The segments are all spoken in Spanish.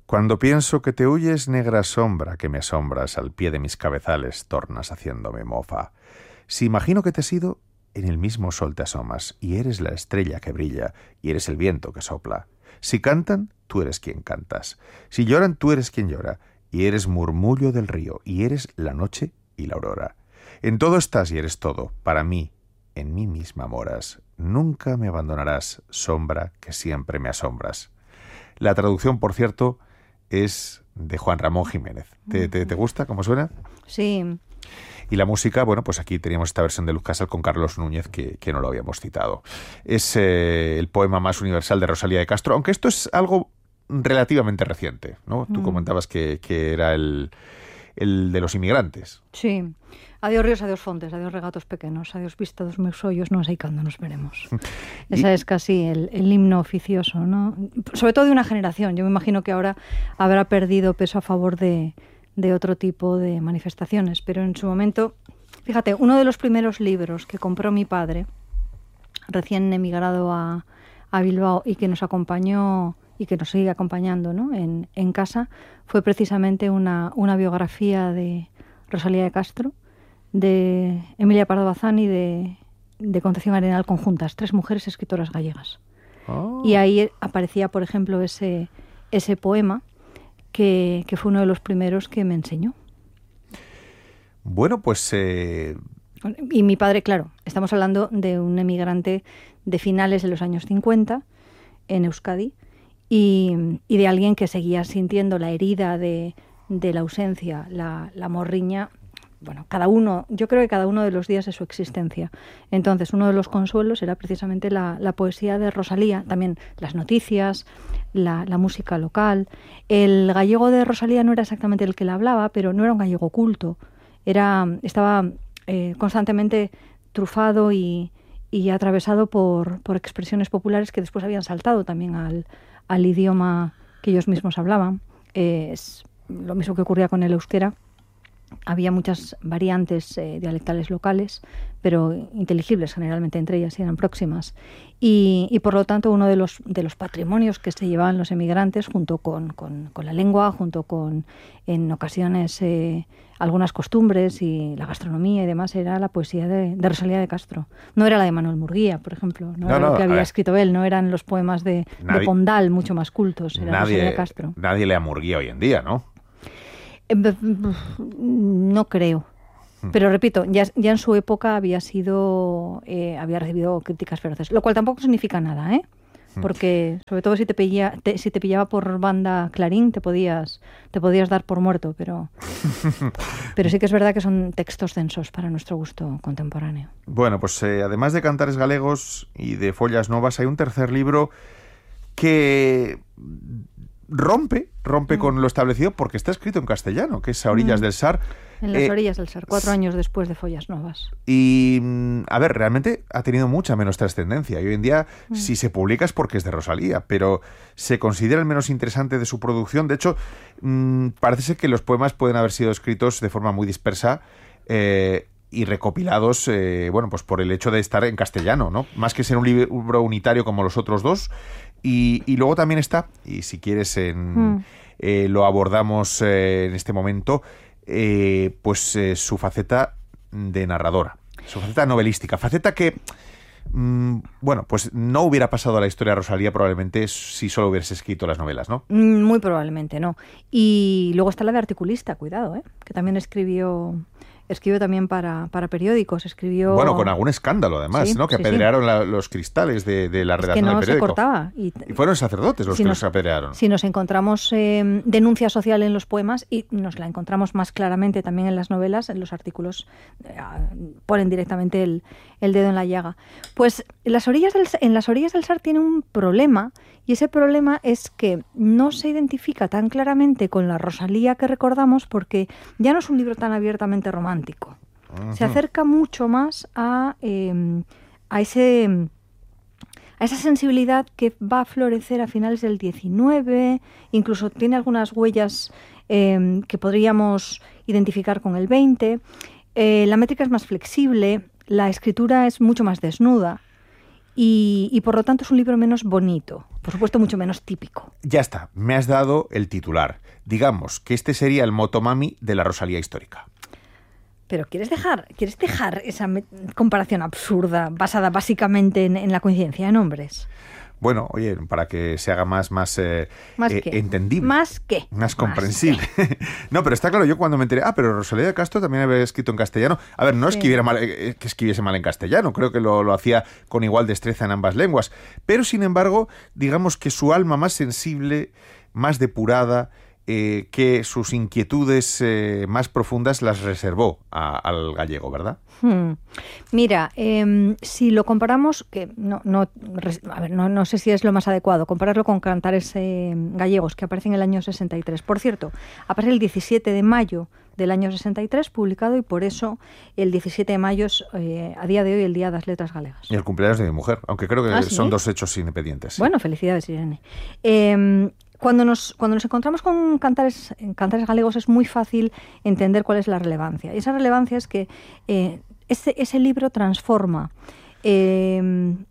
Cuando pienso que te huyes, negra sombra, que me asombras, al pie de mis cabezales tornas haciéndome mofa. Si imagino que te he sido, en el mismo sol te asomas, y eres la estrella que brilla, y eres el viento que sopla. Si cantan, tú eres quien cantas. Si lloran, tú eres quien llora, y eres murmullo del río, y eres la noche y la aurora. En todo estás y eres todo, para mí, en mí misma moras. Nunca me abandonarás, sombra que siempre me asombras. La traducción, por cierto, es de Juan Ramón Jiménez. ¿Te gusta cómo suena? Sí. Y la música, bueno, pues aquí teníamos esta versión de Luz Casal con Carlos Núñez, que no lo habíamos citado. Es el poema más universal de Rosalía de Castro, aunque esto es algo relativamente reciente, ¿no? Tú comentabas que era el de los inmigrantes. Sí. Adiós ríos, adiós fontes, adiós regatos pequeños, adiós vista dos meus ollos, non sei cando nos veremos. Esa es casi el himno oficioso, ¿no? Sobre todo de una generación. Yo me imagino que ahora habrá perdido peso a favor de otro tipo de manifestaciones, pero en su momento, fíjate, uno de los primeros libros que compró mi padre, recién emigrado a Bilbao, y que nos acompañó y que nos sigue acompañando, ¿no? en casa, fue precisamente una biografía de Rosalía de Castro, de Emilia Pardo Bazán y de Concepción Arenal conjuntas, 3 mujeres escritoras gallegas. Oh. Y ahí aparecía, por ejemplo, ese poema que fue uno de los primeros que me enseñó. Bueno, pues... Y mi padre, claro, estamos hablando de un emigrante de finales de los años 50 en Euskadi y de alguien que seguía sintiendo la herida de la ausencia, la morriña. Bueno, yo creo que cada uno de los días de su existencia. Entonces, uno de los consuelos era precisamente la poesía de Rosalía, también las noticias, la música local. El gallego de Rosalía no era exactamente el que la hablaba, pero no era un gallego culto. Estaba constantemente trufado y atravesado por expresiones populares que después habían saltado también al idioma que ellos mismos hablaban. Es lo mismo que ocurría con el euskera. Había muchas variantes dialectales locales, pero inteligibles generalmente entre ellas y eran próximas. Y por lo tanto, uno de los patrimonios que se llevaban los emigrantes, junto con la lengua, junto con, en ocasiones, algunas costumbres y la gastronomía y demás, era la poesía de Rosalía de Castro. No era la de Manuel Murguía, por ejemplo, no era lo que había escrito él, no eran los poemas de Pondal, mucho más cultos, era Rosalía de Castro. Nadie lee a Murguía hoy en día, ¿no? No creo. Pero repito, ya en su época había recibido críticas feroces, lo cual tampoco significa nada, ¿eh? Porque sobre todo si te pillaba por banda Clarín te podías dar por muerto, pero sí que es verdad que son textos densos para nuestro gusto contemporáneo. Bueno, pues además de Cantares Galegos y de Follas Novas, hay un tercer libro que rompe con lo establecido porque está escrito en castellano, que es A orillas del Sar. En las orillas del Sar, 4 años después de Follas Novas. Y, a ver, realmente ha tenido mucha menos trascendencia. Y hoy en día, si se publica es porque es de Rosalía, pero se considera el menos interesante de su producción. De hecho, parece ser que los poemas pueden haber sido escritos de forma muy dispersa y recopilados, bueno, pues por el hecho de estar en castellano, ¿no? Más que ser un libro unitario como los otros dos. Y luego también está, y si quieres lo abordamos en este momento, pues su faceta de narradora, su faceta novelística, faceta que, bueno, pues no hubiera pasado a la historia de Rosalía probablemente si solo hubieras escrito las novelas, ¿no? Muy probablemente no. Y luego está la de articulista, cuidado, que también escribió también para periódicos, escribió... Bueno, con algún escándalo además, sí, ¿no? Que apedrearon los cristales de la redacción del periódico. Se cortaba. Y fueron sacerdotes los que los apedrearon. Si nos encontramos denuncia social en los poemas, y nos la encontramos más claramente también en las novelas, en los artículos ponen directamente el dedo en la llaga. Pues en las orillas del Sar tiene un problema, y ese problema es que no se identifica tan claramente con la Rosalía que recordamos, porque ya no es un libro tan abiertamente romántico. Uh-huh. Se acerca mucho más a esa sensibilidad que va a florecer a finales del 19, incluso tiene algunas huellas que podríamos identificar con el 20. La métrica es más flexible, la escritura es mucho más desnuda. y por lo tanto es un libro menos bonito, por supuesto mucho menos típico. Ya está, me has dado el titular. Digamos que este sería el motomami de la Rosalía histórica. Pero ¿quieres dejar esa comparación absurda basada básicamente en la coincidencia de nombres? Bueno, oye, para que se haga más entendible. ¿Más qué? Más comprensible. No, pero está claro, yo cuando me enteré, pero Rosalía de Castro también había escrito en castellano. A ver, no escribiera mal, que escribiese mal en castellano, creo que lo hacía con igual destreza en ambas lenguas. Pero, sin embargo, digamos que su alma más sensible, más depurada, que sus inquietudes más profundas las reservó al gallego, ¿verdad? Mira, si lo comparamos, que no sé si es lo más adecuado, compararlo con Cantares gallegos, que aparece en el año 63. Por cierto, aparece el 17 de mayo del año 63, publicado, y por eso el 17 de mayo es, a día de hoy, el Día de las Letras Galegas. Y el cumpleaños de mi mujer, aunque creo que ¿Sí? son dos hechos independientes. Sí. Bueno, felicidades, Irene. Cuando nos encontramos con cantares galegos es muy fácil entender cuál es la relevancia. Y esa relevancia es que ese libro transforma el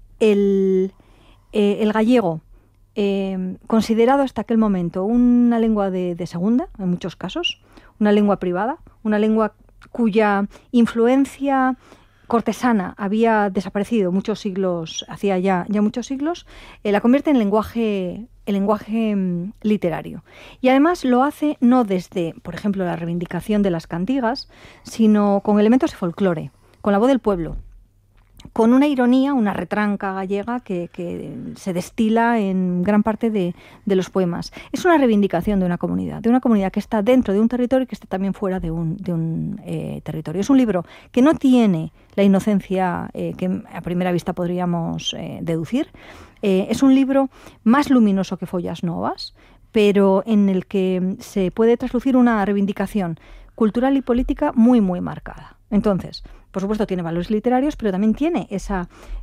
gallego, considerado hasta aquel momento una lengua de segunda, en muchos casos, una lengua privada, una lengua cuya influencia cortesana había desaparecido hacía ya muchos siglos, la convierte en lenguaje literario. Y además lo hace no desde, por ejemplo, la reivindicación de las cantigas, sino con elementos de folclore, con la voz del pueblo, con una ironía, una retranca gallega que se destila en gran parte de los poemas. Es una reivindicación de una comunidad que está dentro de un territorio y que está también fuera de un territorio. Es un libro que no tiene la inocencia que a primera vista podríamos deducir. Es un libro más luminoso que Follas Novas, pero en el que se puede traslucir una reivindicación cultural y política muy, muy marcada. Entonces, por supuesto, tiene valores literarios, pero también tiene esa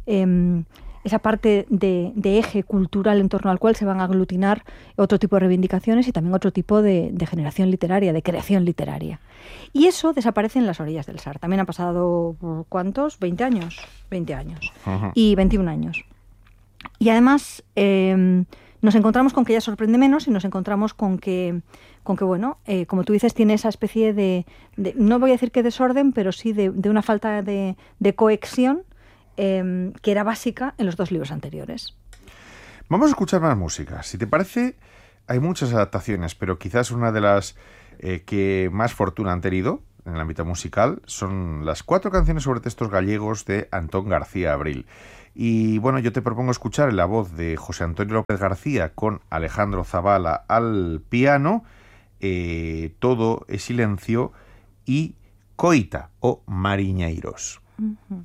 parte de eje cultural en torno al cual se van a aglutinar otro tipo de reivindicaciones y también otro tipo de generación literaria, de creación literaria. Y eso desaparece en las orillas del Sar. También ha pasado, ¿cuántos? 20 años. 20 años. Uh-huh. Y 21 años. Y además nos encontramos con que ya sorprende menos y nos encontramos con que bueno, como tú dices, tiene esa especie de no voy a decir que desorden, pero sí de una falta de cohesión que era básica en los dos libros anteriores. Vamos a escuchar más música. Si te parece, hay muchas adaptaciones, pero quizás una de las que más fortuna han tenido en el ámbito musical son las 4 canciones sobre textos gallegos de Antón García Abril. Y bueno, yo te propongo escuchar la voz de José Antonio López García con Alejandro Zabala al piano, Todo es silencio y Coita o Mariñeiros. Uh-huh.